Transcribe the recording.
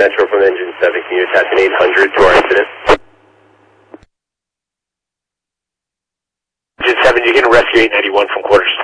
Metro from engine 7, can you attach an 800 to our incident? Engine 7, you can rescue 891 from quarters